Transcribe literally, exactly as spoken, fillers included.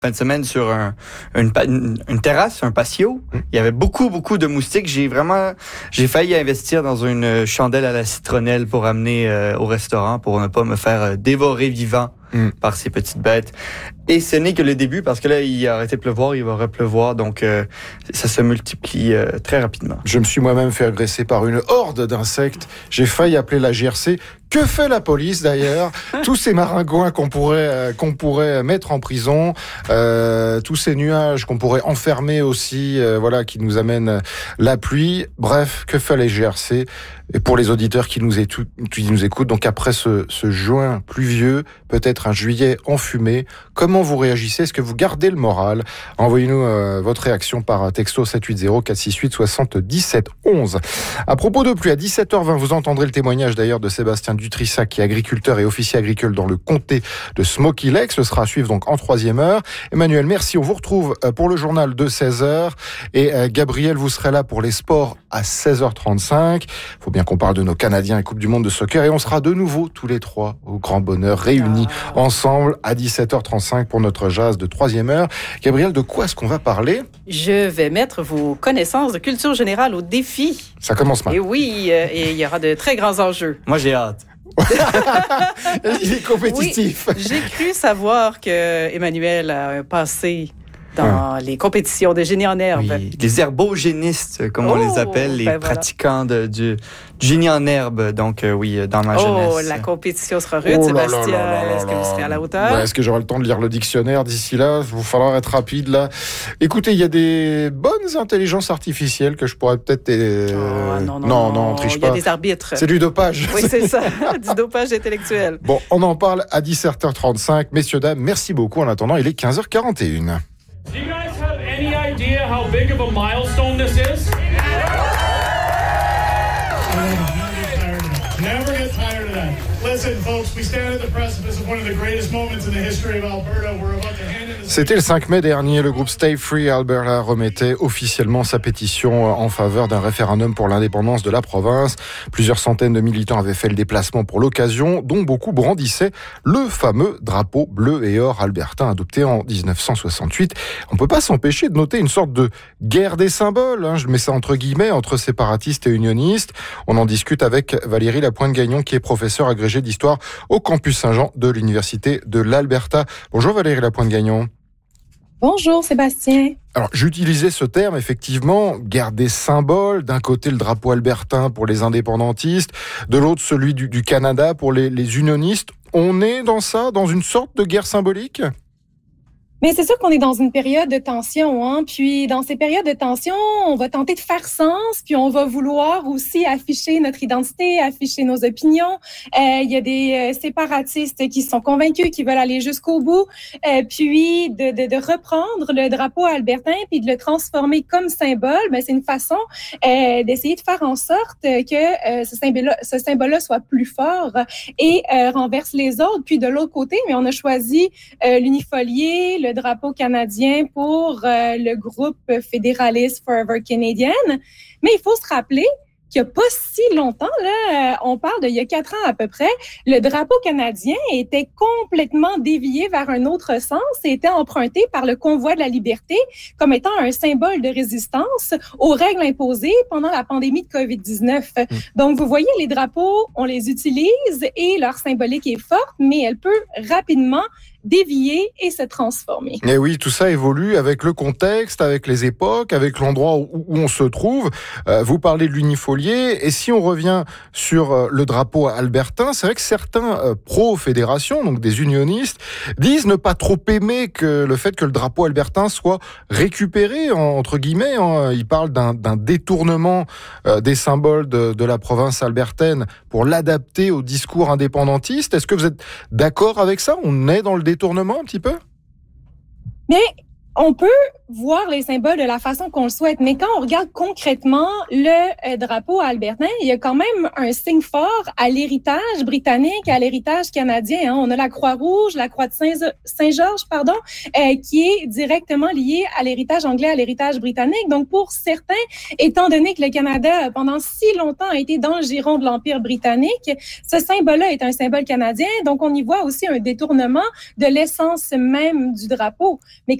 fin de semaine sur un, une, une, une terrasse, un patio. Il y avait beaucoup, beaucoup de moustiques. J'ai vraiment, j'ai failli investir dans une chandelle à la citronnelle pour amener euh, au restaurant pour ne pas me faire euh, dévorer vivant mm. par ces petites bêtes. Et ce n'est que le début parce que là, il a arrêté de pleuvoir, il va repleuvoir. Donc, euh, ça se multiplie euh, très rapidement. Je me suis moi-même fait agresser par une horde d'insectes. J'ai failli appeler la G R C. Que fait la police d'ailleurs? Tous ces maringouins qu'on pourrait euh, qu'on pourrait mettre en prison, euh, tous ces nuages qu'on pourrait enfermer aussi, euh, voilà, qui nous amènent la pluie. Bref, que fait la G R C? Et pour les auditeurs qui nous, étou- qui nous écoutent, donc après ce, ce juin pluvieux, peut-être un juillet enfumé, comment vous réagissez? Est-ce que vous gardez le moral? Envoyez-nous euh, votre réaction par texto sept huit zéro quatre six huit soixante-dix-sept onze. À propos de pluie, à dix-sept heures vingt, vous entendrez le témoignage d'ailleurs de Sébastien Dutrissac, qui est agriculteur et officier agricole dans le comté de Smoky Lake. Ce sera à suivre donc en troisième heure. Emmanuel, merci. On vous retrouve pour le journal de seize heures. Et euh, Gabriel, vous serez là pour les sports à seize heures trente-cinq. Il faut bien qu'on parle de nos Canadiens et Coupe du Monde de soccer. Et on sera de nouveau tous les trois au grand bonheur réunis ah. ensemble à dix-sept heures trente-cinq pour notre jazz de troisième heure. Gabriel, de quoi est-ce qu'on va parler? Je vais mettre vos connaissances de culture générale au défi. Ça commence mal. Et oui, euh, et il y aura de très grands enjeux. Moi, j'ai hâte. Il est compétitif. Oui, j'ai cru savoir que Emmanuel a un passé dans hum. les compétitions de génie en herbe. Oui, les herbogénistes, comme oh, on les appelle, les ben pratiquants de, du, du génie en herbe. Donc, euh, oui, dans ma oh, jeunesse. Oh, la compétition sera rude, oh Sébastien. Là là là Est-ce que vous serez à la hauteur? Ben, est-ce que j'aurai le temps de lire le dictionnaire d'ici là? Il va falloir être rapide, là. Écoutez, il y a des bonnes intelligences artificielles que je pourrais peut-être... Euh... Oh, non, non, non, non, on triche pas. Il y a des arbitres. C'est du dopage. Oui, c'est ça, du dopage intellectuel. Bon, on en parle à dix-sept heures trente-cinq. Messieurs, dames, merci beaucoup. En attendant, il est quinze heures quarante et une. Do you guys have any idea how big of a milestone this is? Never get tired of that. Listen, folks, we stand at the precipice of one of the greatest moments in the history of Alberta. We're about to hand in the... C'était le cinq mai dernier, le groupe Stay Free Alberta remettait officiellement sa pétition en faveur d'un référendum pour l'indépendance de la province. Plusieurs centaines de militants avaient fait le déplacement pour l'occasion, dont beaucoup brandissaient le fameux drapeau bleu et or albertain adopté en dix-neuf cent soixante-huit. On peut pas s'empêcher de noter une sorte de guerre des symboles, hein, je mets ça entre guillemets, entre séparatistes et unionistes. On en discute avec Valérie Lapointe-Gagnon, qui est professeure agrégée d'histoire au campus Saint-Jean de l'Université de l'Alberta. Bonjour Valérie Lapointe-Gagnon. Bonjour Sébastien. Alors, j'utilisais ce terme, effectivement, guerre des symboles. D'un côté, le drapeau albertain pour les indépendantistes, de l'autre, celui du, du Canada pour les, les unionistes. On est dans ça, dans une sorte de guerre symbolique ? Mais c'est sûr qu'on est dans une période de tension, hein. Puis dans ces périodes de tension, on va tenter de faire sens, puis on va vouloir aussi afficher notre identité, afficher nos opinions. Euh, il y a des euh, séparatistes qui sont convaincus, qui veulent aller jusqu'au bout, euh, puis de, de, de reprendre le drapeau albertain puis de le transformer comme symbole. Ben c'est une façon euh, d'essayer de faire en sorte que euh, ce symbole, ce symbole-là soit plus fort et euh, renverse les autres. Puis de l'autre côté, mais on a choisi euh, l'unifolié, le drapeau canadien pour euh, le groupe fédéraliste Forever Canadian. Mais il faut se rappeler qu'il n'y a pas si longtemps, là, on parle d'il y a quatre ans à peu près, le drapeau canadien était complètement dévié vers un autre sens et était emprunté par le convoi de la liberté comme étant un symbole de résistance aux règles imposées pendant la pandémie de covid dix-neuf. Mmh. Donc, vous voyez, les drapeaux, on les utilise et leur symbolique est forte, mais elle peut rapidement dévier et se transformer. Et oui, tout ça évolue avec le contexte, avec les époques, avec l'endroit où, où on se trouve. Euh, vous parlez de l'unifolié, et si on revient sur euh, le drapeau albertain, c'est vrai que certains euh, pro-fédération, donc des unionistes, disent ne pas trop aimer que le fait que le drapeau albertain soit récupéré, en, entre guillemets. Hein. Ils parlent d'un, d'un détournement euh, des symboles de, de la province albertaine pour l'adapter au discours indépendantiste. Est-ce que vous êtes d'accord avec ça? On est dans le détournement un petit peu? Mais on peut voir les symboles de la façon qu'on le souhaite, mais quand on regarde concrètement le euh, drapeau albertain, il y a quand même un signe fort à l'héritage britannique, à l'héritage canadien. Hein. On a la Croix-Rouge, la Croix de Saint- Saint-Georges, pardon, euh, qui est directement liée à l'héritage anglais, à l'héritage britannique. Donc, pour certains, étant donné que le Canada, pendant si longtemps, a été dans le giron de l'Empire britannique, ce symbole-là est un symbole canadien. Donc, on y voit aussi un détournement de l'essence même du drapeau. Mais